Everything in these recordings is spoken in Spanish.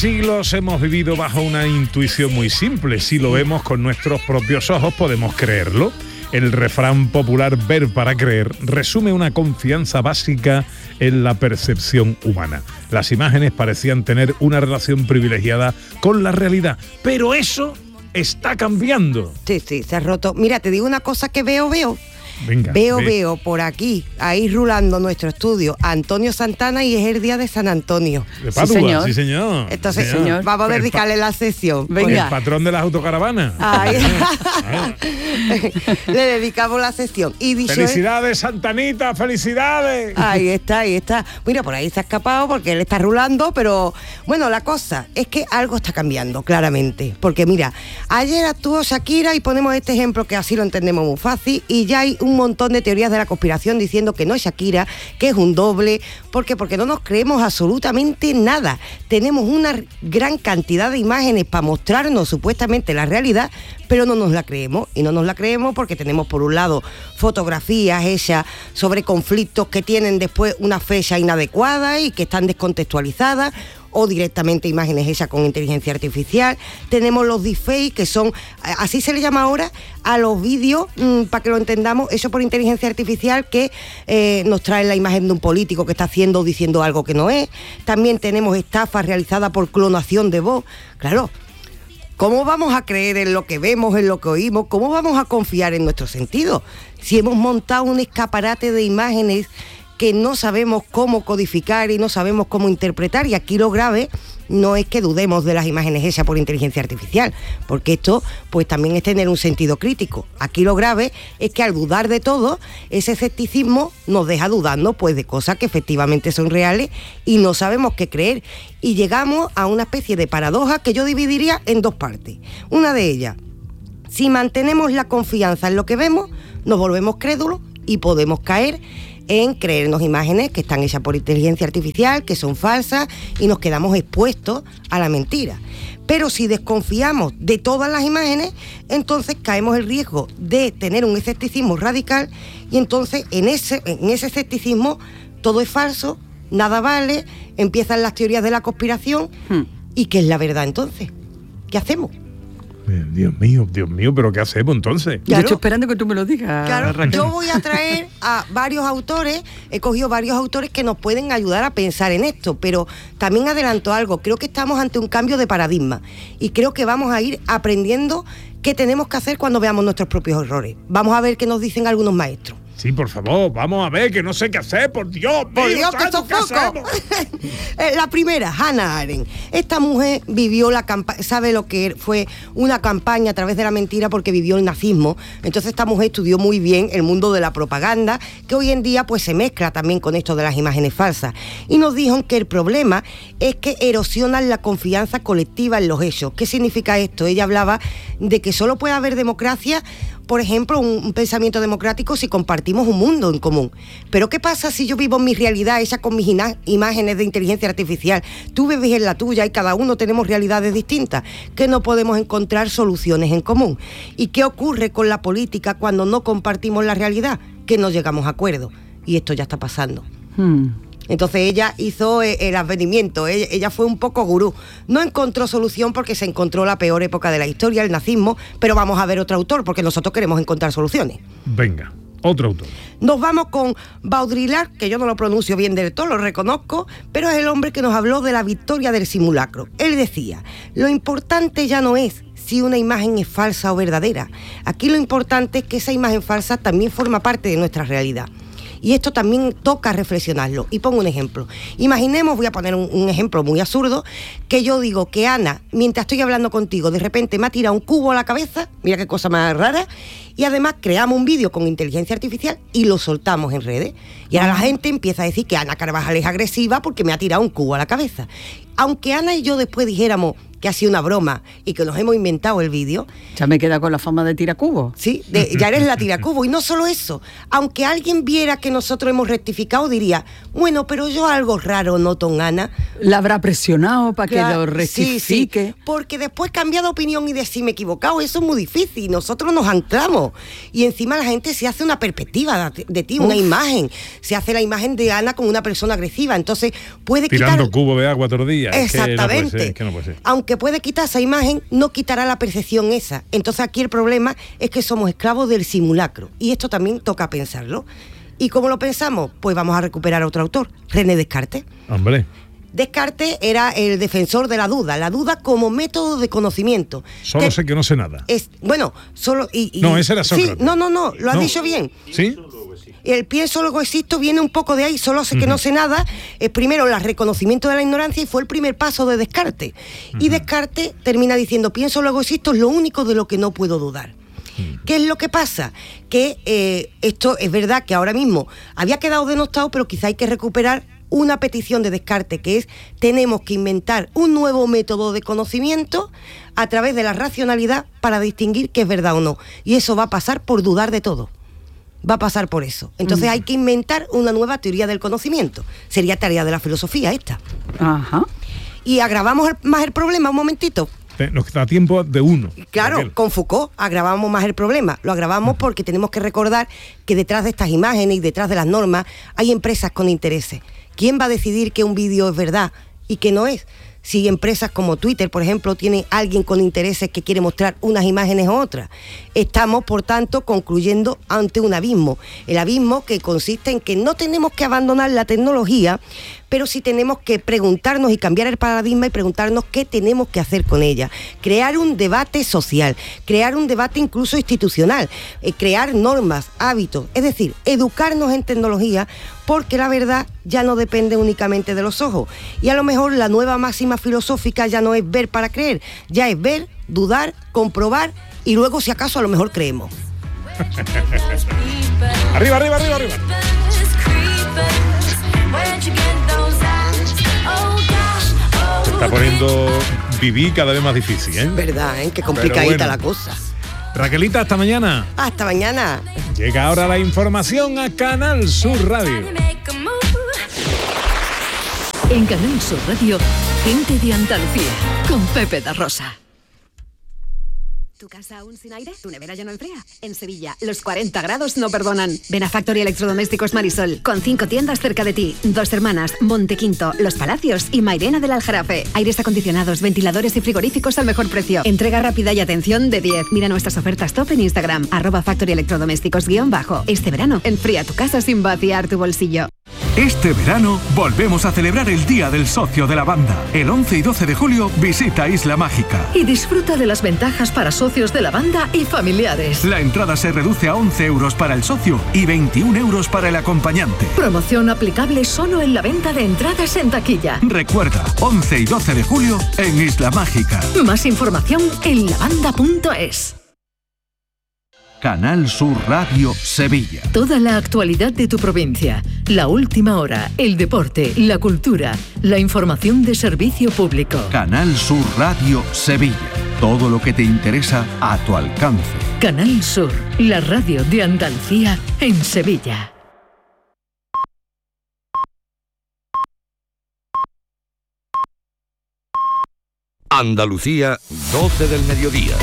Siglos hemos vivido bajo una intuición muy simple. Si lo vemos con nuestros propios ojos, podemos creerlo. El refrán popular "ver para creer" resume una confianza básica en la percepción humana. Las imágenes parecían tener una relación privilegiada con la realidad, pero eso está cambiando. Sí, se ha roto. Mira, te digo una cosa que veo. Venga, Veo por aquí, ahí rulando nuestro estudio, Antonio Santana, y es el día de San Antonio. De Padua, sí señor. Entonces, sí, señor. Vamos a dedicarle la sesión. Venga. El patrón de las autocaravanas. Le dedicamos la sesión. Y dicho ¡felicidades, Santanita! ¡Felicidades! Ahí está. Mira, por ahí se ha escapado porque él está rulando, pero bueno, la cosa es que algo está cambiando, claramente. Porque mira, ayer actuó Shakira y ponemos este ejemplo que así lo entendemos muy fácil, y ya hay un montón de teorías de la conspiración diciendo que no es Shakira, que es un doble. ¿Por qué? Porque no nos creemos absolutamente nada. Tenemos una gran cantidad de imágenes para mostrarnos supuestamente la realidad, pero no nos la creemos. Y no nos la creemos porque tenemos, por un lado, fotografías hechas sobre conflictos que tienen después una fecha inadecuada y que están descontextualizadas, o directamente imágenes hechas con inteligencia artificial. Tenemos los deepfakes, que son, así se le llama ahora a los vídeos, para que lo entendamos, hechos por inteligencia artificial, que nos traen la imagen de un político que está haciendo o diciendo algo que no es. También tenemos estafas realizadas por clonación de voz. Claro, ¿cómo vamos a creer en lo que vemos, en lo que oímos? ¿Cómo vamos a confiar en nuestros sentidos? Si hemos montado un escaparate de imágenes que no sabemos cómo codificar y no sabemos cómo interpretar, y aquí lo grave no es que dudemos de las imágenes hechas por inteligencia artificial, porque esto pues también es tener un sentido crítico. Aquí lo grave es que al dudar de todo, ese escepticismo nos deja dudando pues de cosas que efectivamente son reales y no sabemos qué creer, y llegamos a una especie de paradoja que yo dividiría en dos partes. Una de ellas: si mantenemos la confianza en lo que vemos, nos volvemos crédulos y podemos caer en creernos imágenes que están hechas por inteligencia artificial, que son falsas, y nos quedamos expuestos a la mentira. Pero si desconfiamos de todas las imágenes, entonces caemos en el riesgo de tener un escepticismo radical, y entonces en ese escepticismo todo es falso, nada vale, empiezan las teorías de la conspiración. ¿Y qué es la verdad entonces? ¿Qué hacemos? Dios mío, ¿pero qué hacemos entonces? Claro. Yo estoy esperando que tú me lo digas. Claro, Raquel. yo voy a traer a varios autores, he cogido varios autores que nos pueden ayudar a pensar en esto, pero también adelanto algo: creo que estamos ante un cambio de paradigma y creo que vamos a ir aprendiendo qué tenemos que hacer cuando veamos nuestros propios errores. Vamos a ver qué nos dicen algunos maestros. Sí, por favor, vamos a ver, que no sé qué hacer, por Dios. Por Dios, que sofoco. La primera, Hannah Arendt. Esta mujer vivió la campaña, sabe lo que fue una campaña a través de la mentira, porque vivió el nazismo. Entonces esta mujer estudió muy bien el mundo de la propaganda, que hoy en día pues se mezcla también con esto de las imágenes falsas. Y nos dijo que el problema es que erosionan la confianza colectiva en los hechos. ¿Qué significa esto? Ella hablaba de que solo puede haber democracia, por ejemplo, un pensamiento democrático, si compartimos un mundo en común. Pero ¿qué pasa si yo vivo mi realidad hecha con mis imágenes de inteligencia artificial? Tú vives en la tuya y cada uno tenemos realidades distintas, que no podemos encontrar soluciones en común. ¿Y qué ocurre con la política cuando no compartimos la realidad? Que no llegamos a acuerdo. Y esto ya está pasando. Entonces ella hizo el advenimiento, ella fue un poco gurú. No encontró solución porque se encontró la peor época de la historia, el nazismo, pero vamos a ver otro autor, porque nosotros queremos encontrar soluciones. Venga, otro autor. Nos vamos con Baudrillard, que yo no lo pronuncio bien del todo, lo reconozco, pero es el hombre que nos habló de la victoria del simulacro. Él decía: lo importante ya no es si una imagen es falsa o verdadera. Aquí lo importante es que esa imagen falsa también forma parte de nuestra realidad. Y esto también toca reflexionarlo. Y pongo un ejemplo. Imaginemos, voy a poner un ejemplo muy absurdo, que yo digo que Ana, mientras estoy hablando contigo, de repente me ha tirado un cubo a la cabeza, mira qué cosa más rara, y además creamos un vídeo con inteligencia artificial y lo soltamos en redes. Y ahora la gente empieza a decir que Ana Carvajal es agresiva porque me ha tirado un cubo a la cabeza. Aunque Ana y yo después dijéramos que ha sido una broma y que nos hemos inventado el vídeo. Ya me queda con la fama de tiracubo. Sí, ya eres la tiracubo. Y no solo eso, aunque alguien viera que nosotros hemos rectificado, diría, bueno, pero yo algo raro noto en Ana. La habrá presionado para que lo rectifique. Sí, porque después cambiar de opinión y decir me he equivocado, eso es muy difícil. Nosotros nos anclamos. Y encima la gente se hace una perspectiva de ti, una imagen. Se hace la imagen de Ana como una persona agresiva. Entonces puede tirando cubo de agua todos los días. Exactamente. Que no puede ser. Aunque puede quitar esa imagen, no quitará la percepción esa. Entonces aquí el problema es que somos esclavos del simulacro. Y esto también toca pensarlo. ¿Y cómo lo pensamos? Pues vamos a recuperar a otro autor, René Descartes. Hombre. Descartes era el defensor de la duda como método de conocimiento. Solo sé que no sé nada. Bueno, solo... No, ese era Sócrates. Sí, no, lo has dicho bien. ¿Sí? El pienso, luego existo, viene un poco de ahí, solo sé que no sé nada. Primero, el reconocimiento de la ignorancia, y fue el primer paso de Descartes. Y Descartes termina diciendo, pienso, luego existo, es lo único de lo que no puedo dudar. ¿Qué es lo que pasa? Que esto es verdad que ahora mismo había quedado denostado, pero quizá hay que recuperar una petición de Descartes, que es, tenemos que inventar un nuevo método de conocimiento a través de la racionalidad para distinguir qué es verdad o no. Y eso va a pasar por dudar de todo. Va a pasar por eso. Entonces hay que inventar una nueva teoría del conocimiento. Sería tarea de la filosofía esta. Ajá. Y agravamos más el problema, un momentito. Nos da tiempo de uno. Claro, Raquel. con Foucault agravamos más el problema. Lo agravamos porque tenemos que recordar que detrás de estas imágenes y detrás de las normas hay empresas con intereses. ¿Quién va a decidir que un vídeo es verdad y que no es? Si empresas como Twitter, por ejemplo, tienen alguien con intereses que quiere mostrar unas imágenes u otras. Estamos, por tanto, concluyendo ante un abismo. El abismo que consiste en que no tenemos que abandonar la tecnología, pero sí tenemos que preguntarnos y cambiar el paradigma y preguntarnos qué tenemos que hacer con ella. Crear un debate social, crear un debate incluso institucional, crear normas, hábitos, es decir, educarnos en tecnología, porque la verdad ya no depende únicamente de los ojos. Y a lo mejor la nueva máxima filosófica ya no es ver para creer, ya es ver, dudar, comprobar y luego si acaso a lo mejor creemos. Arriba, arriba, arriba, arriba. Se está poniendo vivir cada vez más difícil, ¿eh? Verdad, ¿eh? Qué complicadita la cosa. Raquelita, hasta mañana. Hasta mañana. Llega ahora la información a Canal Sur Radio. En Canal Sur Radio, gente de Andalucía, con Pepe da Rosa. ¿Tu casa aún sin aire? ¿Tu nevera ya no enfría? En Sevilla, los 40 grados no perdonan. Ven a Factory Electrodomésticos Marisol, con 5 tiendas cerca de ti. Dos Hermanas, Montequinto, Los Palacios y Mairena del Aljarafe. Aires acondicionados, ventiladores y frigoríficos al mejor precio. Entrega rápida y atención de 10. Mira nuestras ofertas top en Instagram, @Factory Electrodomésticos _. Este verano, enfría tu casa sin vaciar tu bolsillo. Este verano volvemos a celebrar el Día del Socio de la Banda. El 11 y 12 de julio visita Isla Mágica. Y disfruta de las ventajas para socios de la banda y familiares. La entrada se reduce a 11 euros para el socio y 21 euros para el acompañante. Promoción aplicable solo en la venta de entradas en taquilla. Recuerda, 11 y 12 de julio en Isla Mágica. Más información en lavanda.es. Canal Sur Radio Sevilla. Toda la actualidad de tu provincia, la última hora, el deporte, la cultura, la información de servicio público. Canal Sur Radio Sevilla. Todo lo que te interesa a tu alcance. Canal Sur, la radio de Andalucía en Sevilla. Andalucía, 12 del mediodía.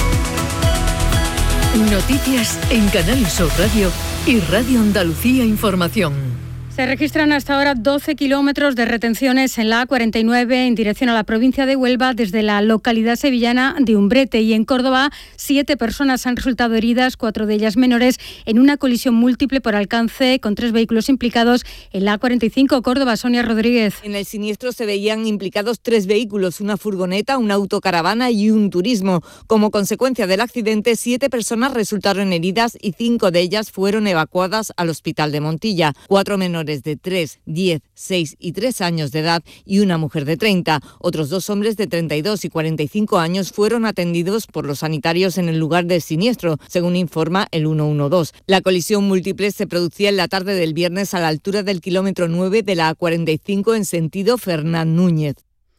Noticias en Canal Sur Radio y Radio Andalucía Información. Se registran hasta ahora 12 kilómetros de retenciones en la A49 en dirección a la provincia de Huelva desde la localidad sevillana de Umbrete, y en Córdoba 7 personas han resultado heridas, 4 de ellas menores, en una colisión múltiple por alcance con 3 vehículos implicados en la A45. Córdoba, Sonia Rodríguez. En el siniestro se veían implicados 3 vehículos, una furgoneta, una autocaravana y un turismo. Como consecuencia del accidente, 7 personas resultaron heridas y 5 de ellas fueron evacuadas al hospital de Montilla. 4 menores de 3, 10, 6 y 3 años de edad y una mujer de 30. Otros 2 hombres de 32 y 45 años fueron atendidos por los sanitarios en el lugar del siniestro, según informa el 112. La colisión múltiple se producía en la tarde del viernes a la altura del kilómetro 9 de la A45 en sentido Fernán Núñez.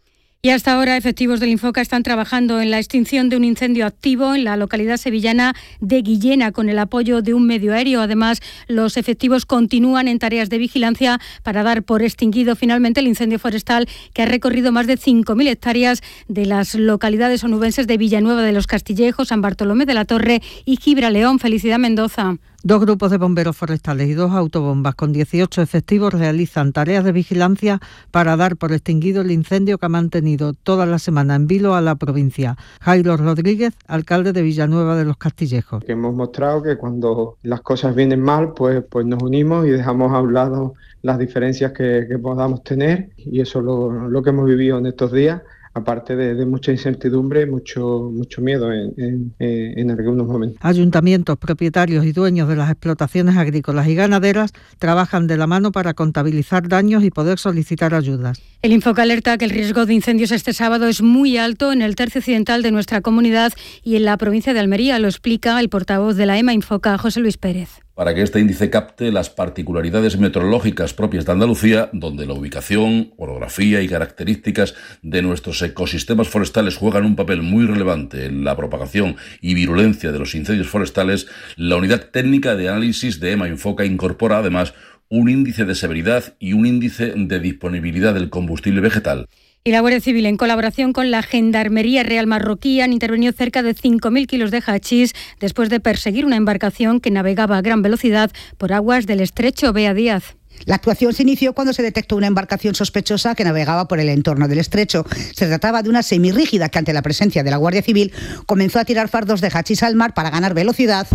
Y hasta ahora, efectivos del Infoca están trabajando en la extinción de un incendio activo en la localidad sevillana de Guillena con el apoyo de un medio aéreo. Además, los efectivos continúan en tareas de vigilancia para dar por extinguido finalmente el incendio forestal que ha recorrido más de 5.000 hectáreas de las localidades onubenses de Villanueva de los Castillejos, San Bartolomé de la Torre y Gibraleón. Felicidad Mendoza. 2 grupos de bomberos forestales y 2 autobombas con 18 efectivos realizan tareas de vigilancia para dar por extinguido el incendio que ha mantenido toda la semana en vilo a la provincia. Jairo Rodríguez, alcalde de Villanueva de los Castillejos. Hemos mostrado que cuando las cosas vienen mal, pues nos unimos y dejamos a un lado las diferencias que podamos tener, y eso es lo que hemos vivido en estos días. Aparte de mucha incertidumbre, mucho miedo en algunos momentos. Ayuntamientos, propietarios y dueños de las explotaciones agrícolas y ganaderas trabajan de la mano para contabilizar daños y poder solicitar ayudas. El Infoca alerta que el riesgo de incendios este sábado es muy alto en el tercio occidental de nuestra comunidad y en la provincia de Almería. Lo explica el portavoz de la EMA Infoca, José Luis Pérez. Para que este índice capte las particularidades meteorológicas propias de Andalucía, donde la ubicación, orografía y características de nuestros ecosistemas forestales juegan un papel muy relevante en la propagación y virulencia de los incendios forestales, la unidad técnica de análisis de EMA Infoca incorpora además un índice de severidad y un índice de disponibilidad del combustible vegetal. Y la Guardia Civil, en colaboración con la Gendarmería Real Marroquí, han intervenido cerca de 5.000 kilos de hachís después de perseguir una embarcación que navegaba a gran velocidad por aguas del estrecho. Bea Díaz. La actuación se inició cuando se detectó una embarcación sospechosa que navegaba por el entorno del estrecho. Se trataba de una semirrígida que, ante la presencia de la Guardia Civil, comenzó a tirar fardos de hachís al mar para ganar velocidad.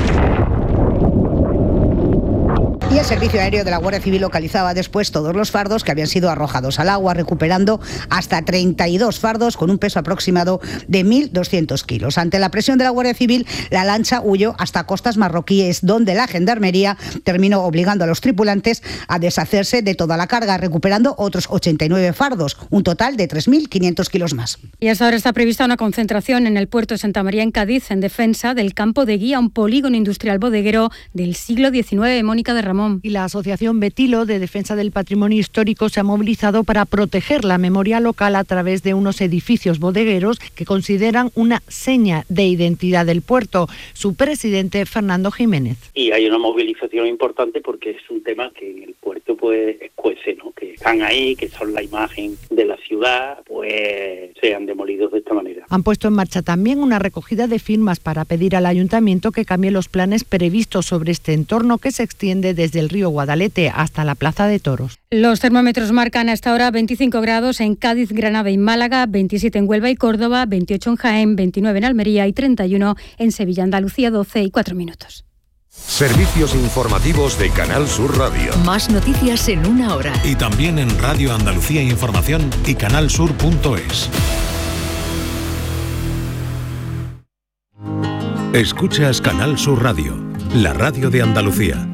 Y el servicio aéreo de la Guardia Civil localizaba después todos los fardos que habían sido arrojados al agua, recuperando hasta 32 fardos con un peso aproximado de 1.200 kilos. Ante la presión de la Guardia Civil, la lancha huyó hasta costas marroquíes, donde la Gendarmería terminó obligando a los tripulantes a deshacerse de toda la carga, recuperando otros 89 fardos, un total de 3.500 kilos más. Y hasta ahora está prevista una concentración en el puerto de Santa María en Cádiz en defensa del campo de Guía, un polígono industrial bodeguero del siglo XIX. Mónica de Ramón. Y la Asociación Betilo de Defensa del Patrimonio Histórico se ha movilizado para proteger la memoria local a través de unos edificios bodegueros que consideran una seña de identidad del puerto. Su presidente, Fernando Jiménez. Y hay una movilización importante porque es un tema que en el puerto pues escuece, ¿no? Que están ahí, que son la imagen de la ciudad, pues sean demolidos de esta manera. Han puesto en marcha también una recogida de firmas para pedir al ayuntamiento que cambie los planes previstos sobre este entorno que se extiende desde el río Guadalete hasta la Plaza de Toros. Los termómetros marcan hasta ahora 25 grados en Cádiz, Granada y Málaga, 27 en Huelva y Córdoba, 28 en Jaén, 29 en Almería y 31 en Sevilla, Andalucía, 12:04. Servicios informativos de Canal Sur Radio. Más noticias en una hora. Y también en Radio Andalucía Información y canalsur.es. Escuchas Canal Sur Radio, la radio de Andalucía.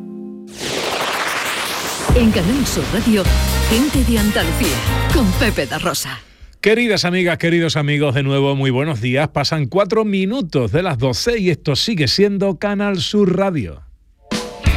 En Canal Sur Radio, gente de Andalucía, con Pepe da Rosa. Queridas amigas, queridos amigos, de nuevo muy buenos días. Pasan 4 minutos de las 12 y esto sigue siendo Canal Sur Radio.